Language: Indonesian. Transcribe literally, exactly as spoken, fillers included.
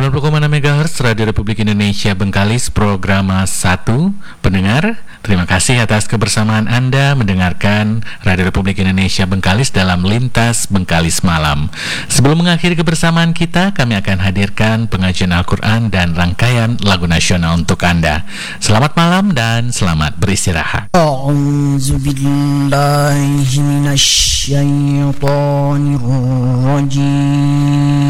sembilan puluh koma enam megahertz Radio Republik Indonesia Bengkalis, Programa satu. Pendengar, terima kasih atas kebersamaan Anda mendengarkan Radio Republik Indonesia Bengkalis dalam Lintas Bengkalis Malam. Sebelum mengakhiri kebersamaan kita, kami akan hadirkan pengajian Al-Quran dan rangkaian lagu nasional untuk Anda. Selamat malam dan selamat beristirahat. A'udzu billahi minasy syaithanir rajim.